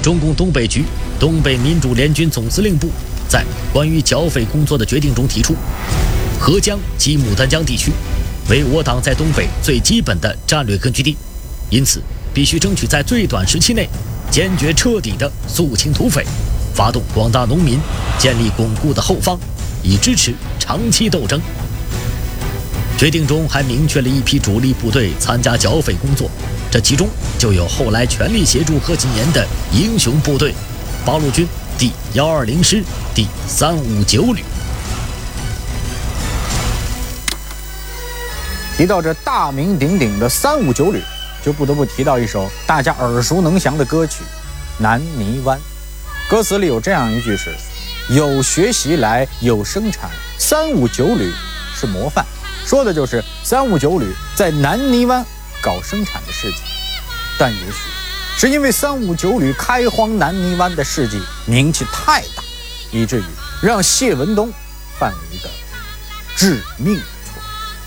中共东北局东北民主联军总司令部在关于剿匪工作的决定中提出，合江及牡丹江地区为我党在东北最基本的战略根据地，因此必须争取在最短时期内坚决彻底地肃清土匪，发动广大农民建立巩固的后方，以支持长期斗争。决定中还明确了一批主力部队参加剿匪工作，这其中就有后来全力协助贺锦年的英雄部队八路军第120师第359旅。 提到这大名鼎鼎的359旅，就不得不提到一首大家耳熟能详的歌曲《南泥湾》。歌词里有这样一句是：有学习来，有生产，359旅是模范。说的就是359旅在南泥湾搞生产的事迹。但也许是因为359旅开荒南泥湾的事迹名气太大，以至于让谢文东犯了一个致命错。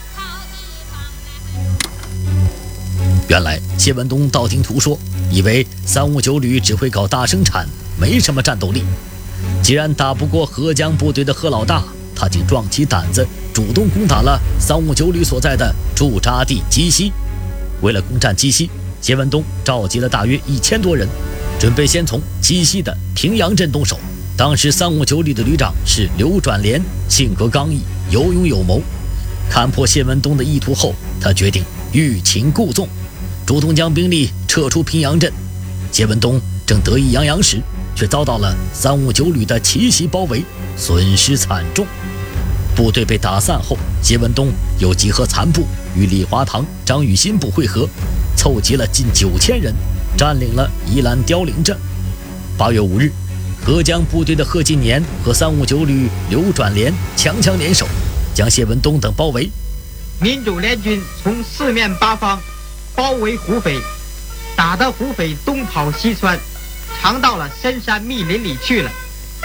原来谢文东道听途说，以为359旅只会搞大生产，没什么战斗力。既然打不过合江部队的贺老大，他竟壮起胆子主动攻打了359旅所在的驻扎地鸡西。为了攻占鸡西，谢文东召集了大约1000多人，准备先从鸡西的平阳镇动手。当时359旅的旅长是刘转连，性格刚毅，有勇有谋。看破谢文东的意图后，他决定欲擒故纵，主动将兵力撤出平阳镇。谢文东正得意洋洋时，却遭到了359旅的奇袭包围，损失惨重。部队被打散后，谢文东又集合残部与李华堂、张雨欣部会合，凑集了近9000人，占领了宜兰凋零镇。8月5日，合江部队的贺锦年和359旅刘转连强强联手，将谢文东等包围。 民主联军从四面八方包围胡匪，打得胡匪东跑西窜，藏到了深山密林里去了。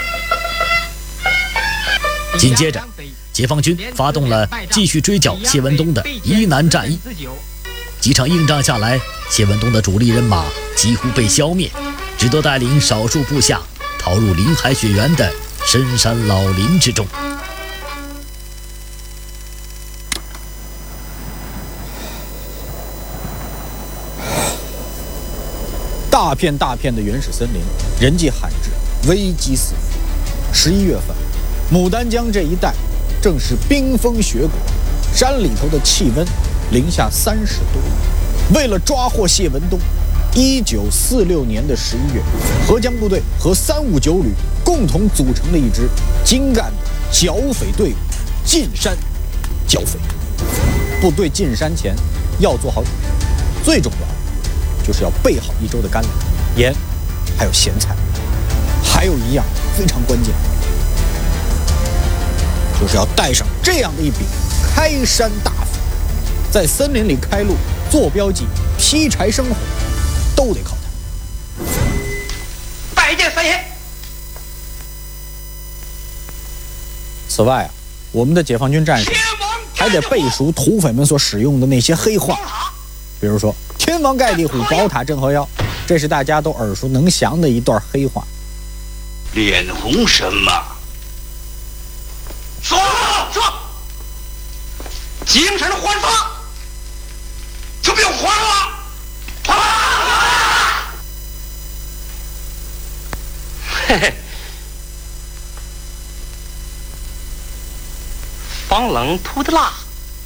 紧接着，解放军发动了继续追剿谢文东的宜南战役。几场硬仗下来，谢文东的主力人马几乎被消灭，只得带领少数部下逃入林海雪原的深山老林之中。 大片大片的原始森林，人迹罕至，危机四伏。11月份，牡丹江这一带正是冰封雪果，山里头的气温零下30度。为了抓获谢文东，1946年的11月，合江部队和359旅共同组成了一支精干的剿匪队伍，进山剿匪。部队进山前要做好准备，最重要的就是要备好1周的干粮、盐，还有咸菜。还有一样非常关键，就是要带上这样的一柄开山大斧，在森林里开路、做标记、劈柴生火，都得靠它。 拜见三爷。 此外啊，我们的解放军战士还得背熟土匪们所使用的那些黑话，比如说“天王盖地虎，宝塔镇河妖”，这是大家都耳熟能详的一段黑话。 脸红什么？说，精神焕发，就不用还了。嘿嘿，防冷涂的蜡。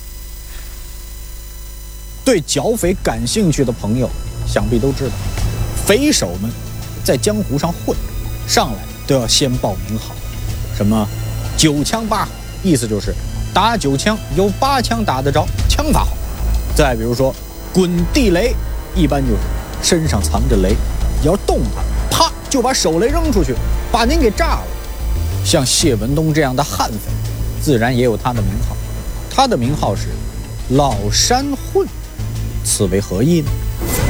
对剿匪感兴趣的朋友，想必都知道，匪首们在江湖上混，上来都要先报名好，什么9枪8好，意思就是打9枪有8枪打得着，枪法好。再比如说滚地雷，一般就是身上藏着雷，要动它，啪就把手雷扔出去，把您给炸了。像谢文东这样的悍匪，自然也有他的名号，他的名号是老山混。此为何意呢？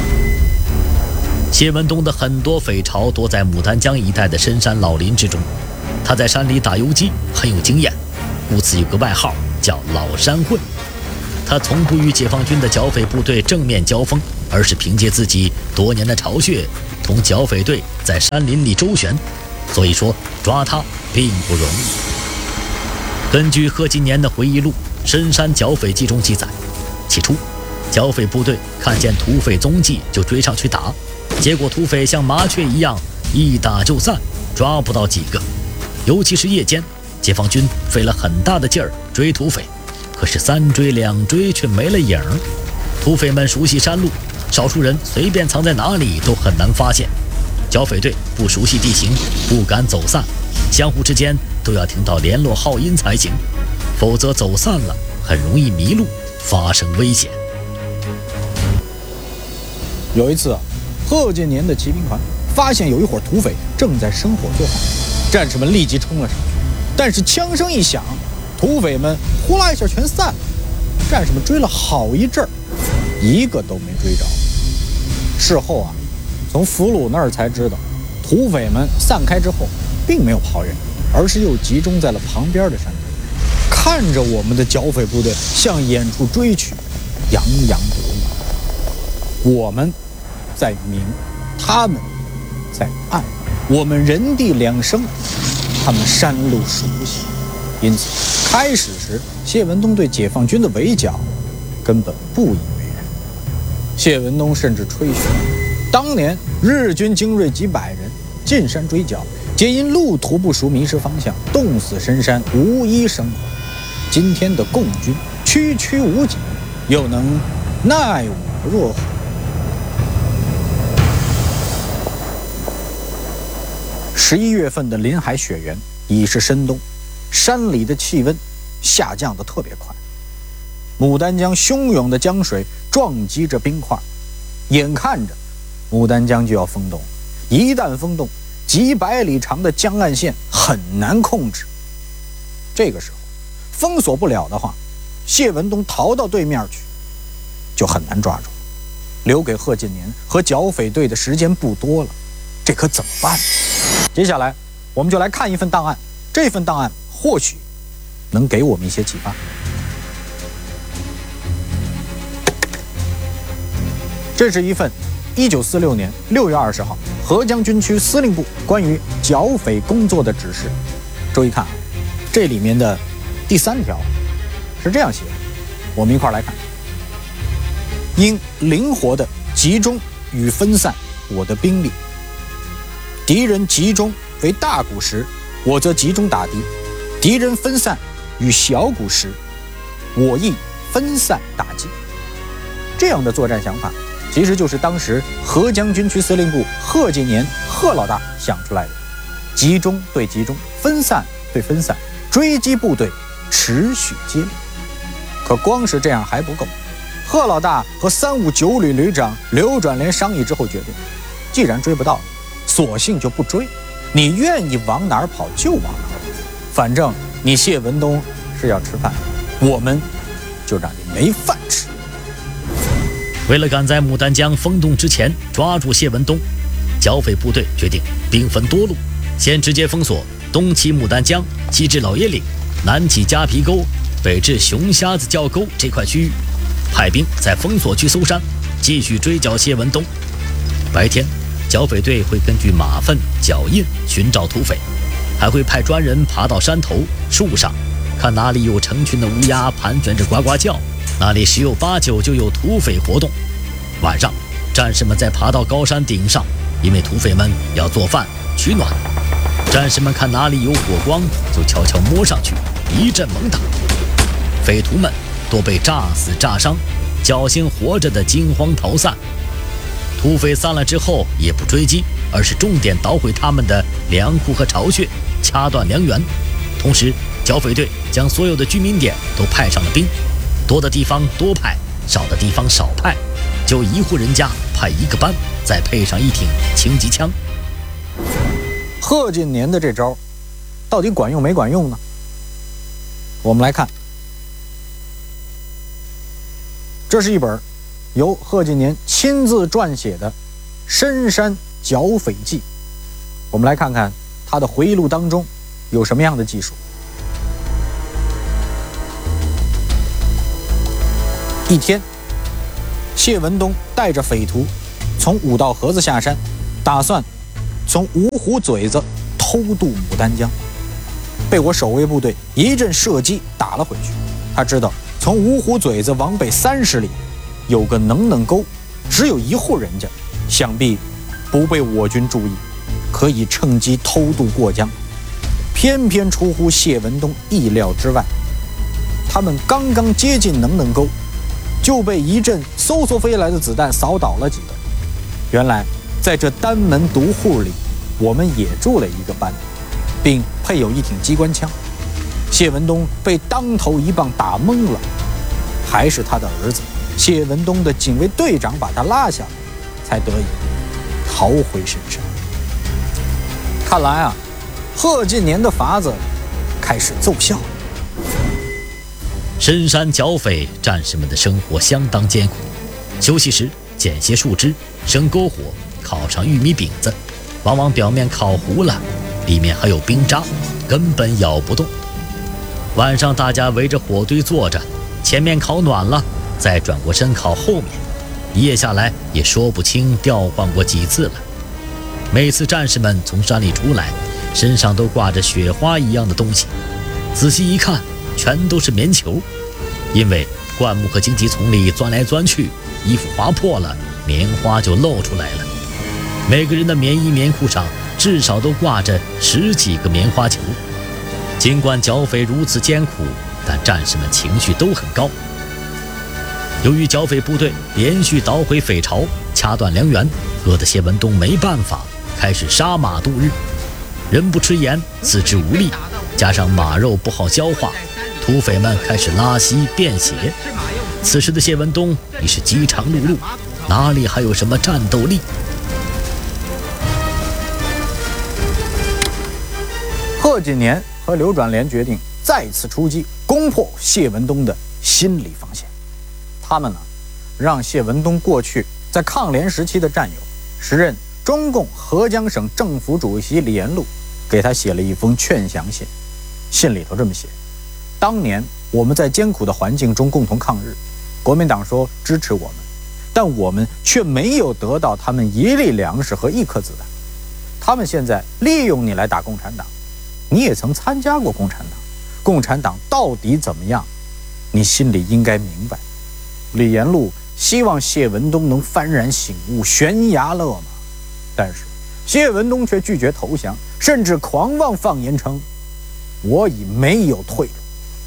谢文东的很多匪巢躲在牡丹江一带的深山老林之中，他在山里打游击很有经验，故此有个外号叫老山混。他从不与解放军的剿匪部队正面交锋，而是凭借自己多年的巢穴、 同剿匪队在山林里周旋，所以说抓他并不容易。根据贺金年的回忆录《深山剿匪记》中记载，起初剿匪部队看见土匪踪迹就追上去打，结果土匪像麻雀一样一打就散，抓不到几个。尤其是夜间，解放军费了很大的劲儿追土匪，可是3追2追却没了影儿。土匪们熟悉山路，少数人随便藏在哪里都很难发现。剿匪队不熟悉地形，不敢走散，相互之间都要听到联络号音才行，否则走散了很容易迷路，发生危险。 有一次，贺建年的骑兵团发现有一伙土匪正在生火做饭，战士们立即冲了上去，但是枪声一响，土匪们呼啦一下全散了。战士们追了好一阵儿，一个都没追着。事后啊，从俘虏那儿才知道，土匪们散开之后，并没有跑远，而是又集中在了旁边的山中，看着我们的剿匪部队向远处追去，洋洋得意。我们在明，他们在暗，我们人地两生，他们山路熟悉，因此开始时谢文东对解放军的围剿根本不以为然。谢文东甚至吹嘘，当年日军精锐几百人进山追剿，皆因路途不熟迷失方向，冻死深山，无一生还。今天的共军区区无几，又能奈我若何？11月份的临海雪原已是深冬，山里的气温下降得特别快。牡丹江汹涌的江水撞击着冰块，眼看着牡丹江就要封冻，一旦封冻，几百里长的江岸线很难控制。这个时候封锁不了的话，谢文东逃到对面去就很难抓住，留给贺建年和剿匪队的时间不多了，这可怎么办呢？接下来我们就来看一份档案，这份档案或许能给我们一些启发。这是一份1946年6月20号合江军区司令部关于剿匪工作的指示。注意看，这里面的第3条是这样写的，我们一块来看。应灵活地集中与分散我的兵力，敌人集中为大股时，我则集中打敌；敌人分散与小股时，我亦分散打击。这样的作战想法，其实就是当时合江军区司令部贺建年贺老大想出来的，集中对集中，分散对分散，追击部队持续接力。可光是这样还不够，贺老大和359旅旅长刘转连商议之后决定，既然追不到，索性就不追，你愿意往哪儿跑就往哪儿跑，反正你谢文东是要吃饭，我们就让你没饭吃。 为了赶在牡丹江封冻之前抓住谢文东，剿匪部队决定兵分多路，先直接封锁东起牡丹江，西至老爷岭，南起夹皮沟，北至熊瞎子窖沟这块区域，派兵在封锁区搜山，继续追剿谢文东。白天，剿匪队会根据马粪、脚印寻找土匪，还会派专人爬到山头、树上，看哪里有成群的乌鸦盘旋着呱呱叫，那里十有八九就有土匪活动。晚上，战士们再爬到高山顶上，因为土匪们要做饭取暖。战士们看哪里有火光，就悄悄摸上去，一阵猛打。匪徒们多被炸死炸伤，侥幸活着的惊慌逃散。土匪散了之后也不追击，而是重点捣毁他们的粮库和巢穴，掐断粮源。同时，剿匪队将所有的居民点都派上了兵，多的地方多派，少的地方少派，就一户人家派1个班，再配上1挺轻机枪。 贺建年的这招到底管用没管用呢？我们来看，这是一本由贺建年亲自撰写的《深山剿匪记》，我们来看看他的回忆录当中有什么样的技术。一天，谢文东带着匪徒从五道河子下山， 打算从芜湖嘴子偷渡牡丹江，被我守卫部队一阵射击打了回去。他知道从芜湖嘴子往北30里有个能沟，只有一户人家，想必不被我军注意，可以趁机偷渡过江。偏偏出乎谢文东意料之外，他们刚刚接近能沟，就被一阵嗖嗖飞来的子弹扫倒了几个。原来在这单门独户里，我们也住了一个班，并配有一挺机关枪。谢文东被当头一棒打懵了，还是他的儿子谢文东的警卫队长把他拉下来，才得以逃回深山。看来啊，贺晋年的法子开始奏效了。 深山剿匪，战士们的生活相当艰苦。休息时捡些树枝，生篝火，烤上玉米饼子，往往表面烤糊了，里面还有冰渣，根本咬不动。晚上大家围着火堆坐着，前面烤暖了，再转过身烤后面，一夜下来也说不清调换过几次了。每次战士们从山里出来，身上都挂着雪花一样的东西，仔细一看，全都是棉球。因为灌木和荆棘丛里钻来钻去，衣服划破了，棉花就露出来了。每个人的棉衣棉裤上至少都挂着10几个棉花球。尽管剿匪如此艰苦，但战士们情绪都很高。由于剿匪部队连续捣毁匪巢，掐断粮源，饿得谢文东没办法，开始杀马度日。人不吃盐，四肢无力，加上马肉不好消化，土匪们开始拉稀便血。此时的谢文东已是饥肠辘辘，哪里还有什么战斗力？ 贺锦年和刘转连决定再次出击，攻破谢文东的心理防线。他们呢，让谢文东过去在抗联时期的战友，时任中共合江省政府主席李延禄，给他写了一封劝降信。信里头这么写：当年我们在艰苦的环境中共同抗日，国民党说支持我们，但我们却没有得到他们1粒粮食和1颗子弹。他们现在利用你来打共产党，你也曾参加过共产党，共产党到底怎么样，你心里应该明白。李延禄希望谢文东能幡然醒悟，悬崖勒马，但是谢文东却拒绝投降，甚至狂妄放言称：我已没有退路。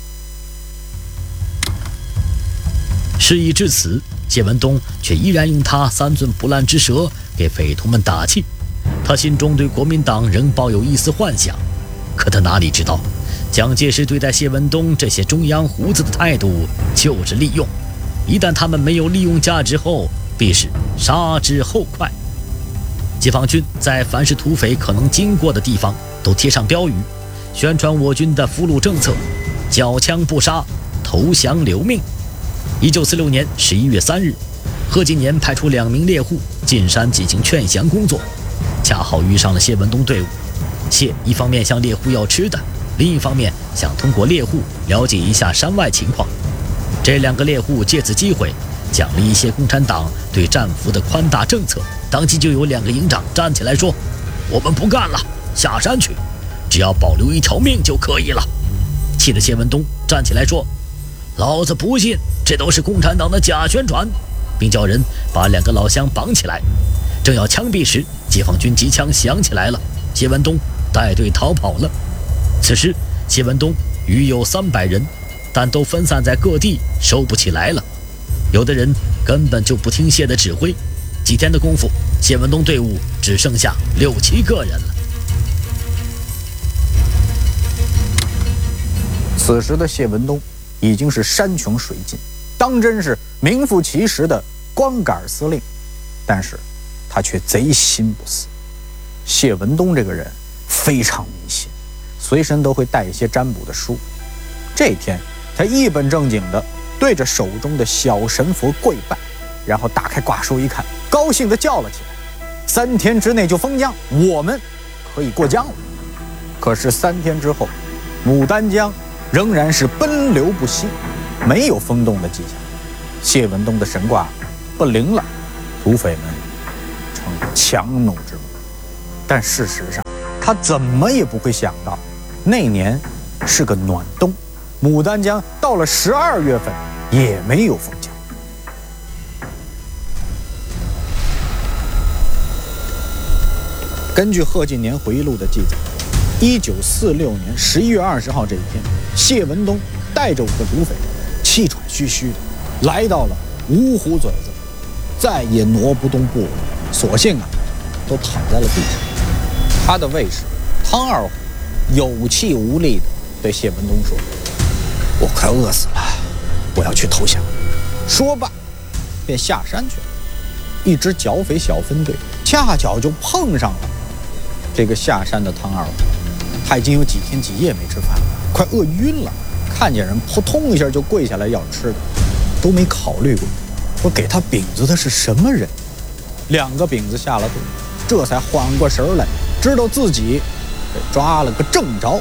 事已至此，谢文东却依然用他3寸不烂之舌给匪徒们打气。他心中对国民党仍抱有一丝幻想，可他哪里知道，蒋介石对待谢文东这些中央胡子的态度就是利用。一旦他们没有利用价值后，必是杀之后快。解放军在凡是土匪可能经过的地方都贴上标语，宣传我军的俘虏政策：缴枪不杀，投降留命。1946年11月3日，贺锦年派出2名猎户进山进行劝降工作，恰好遇上了谢文东队伍。谢一方面向猎户要吃的，另一方面想通过猎户了解一下山外情况。这2个猎户借此机会讲了一些共产党对战俘的宽大政策，当即就有2个营长站起来说：我们不干了，下山去，只要保留1条命就可以了。气得谢文东站起来说：老子不信，这都是共产党的假宣传，并叫人把2个老乡绑起来。正要枪毙时，解放军机枪响起来了，谢文东带队逃跑了。此时谢文东余有300人，但都分散在各地，收不起来了。有的人根本就不听谢的指挥，几天的功夫，谢文东队伍只剩下6、7个人了。 此时的谢文东已经是山穷水尽，当真是名副其实的光杆司令，但是他却贼心不死。谢文东这个人非常迷信，随身都会带一些占卜的书。这天他一本正经地对着手中的小神佛跪拜，然后打开卦书一看，高兴地叫了起来：3天之内就封江，我们可以过江了。可是3天之后，牡丹江仍然是奔流不息，没有封冻的迹象。谢文东的神卦不灵了，土匪们成了强弩之末。 但事实上，他怎么也不会想到，那年是个暖冬，牡丹江到了12月份也没有封江。根据贺晋年回忆录的记载，1946年11月20号这一天，谢文东带着5个土匪，气喘吁吁的来到了芜湖嘴子，再也挪不动步了，索性都躺在了地上。他的卫士汤二虎有气无力地对谢文东说：“我快饿死了，我要去投降。”说罢，便下山去了。一支剿匪小分队恰巧就碰上了这个下山的汤二虎，他已经有几天几夜没吃饭了，快饿晕了。看见人，扑通一下就跪下来要吃的，都没考虑过说给他饼子的是什么人。2个饼子下了肚，这才缓过神来，知道自己被抓了个正着。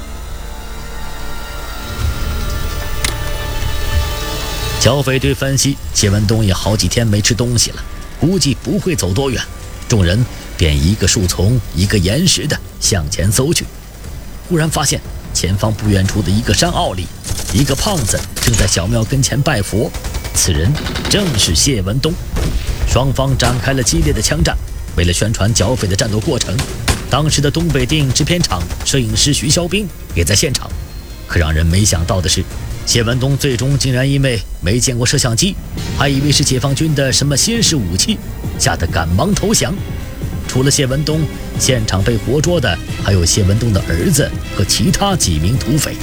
剿匪队分析，谢文东也好几天没吃东西了，估计不会走多远。众人便一个树丛一个岩石的向前搜去，忽然发现前方不远处的一个山坳里，一个胖子正在小庙跟前拜佛，此人正是谢文东。双方展开了激烈的枪战。为了宣传剿匪的战斗过程，当时的东北电影制片厂摄影师徐肖兵也在现场。可让人没想到的是，谢文东最终竟然因为没见过摄像机，还以为是解放军的什么新式武器，吓得赶忙投降。除了谢文东，现场被活捉的还有谢文东的儿子和其他几名土匪。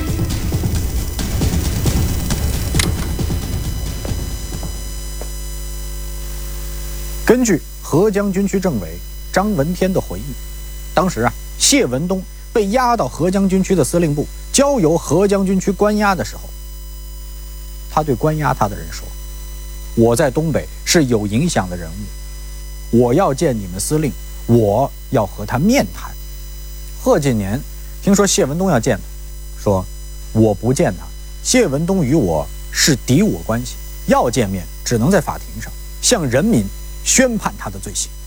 根据合江军区政委张文天的回忆，当时谢文东被押到合江军区的司令部，交由合江军区关押的时候，他对关押他的人说：“我在东北是有影响的人物，我要见你们司令，我要和他面谈。”贺晋年听说谢文东要见他，说：“我不见他，谢文东与我是敌我关系，要见面只能在法庭上向人民宣判他的罪行。”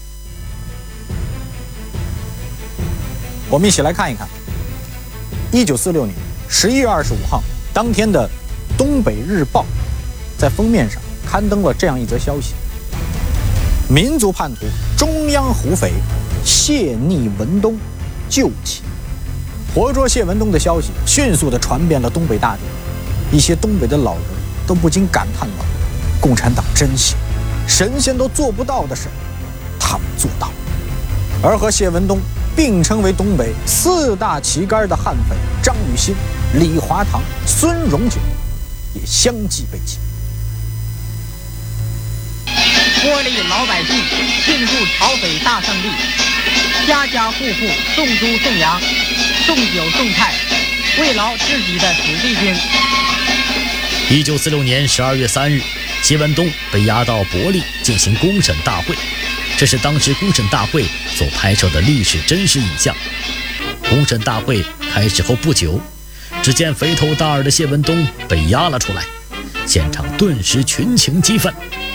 我们一起来看一看1946年11月25号当天的《东北日报》在封面上刊登了这样一则消息：民族叛徒中央虎匪谢逆文东救起。活捉谢文东的消息迅速地传遍了东北大地，一些东北的老人都不禁感叹道：“共产党真行，神仙都做不到的事，他们做到了。”而和谢文东并称为东北4大旗杆的悍匪张雨欣、李华堂、孙荣九也相继被擒。 脱离老百姓，庆祝剿匪大胜利，家家户户送猪送羊，送酒送菜，慰劳自己的子弟兵。 1946年12月3日，谢文东被押到伯利进行公审大会。这是当时公审大会所拍摄的历史真实影像。公审大会开始后不久，只见肥头大耳的谢文东被押了出来，现场顿时群情激愤，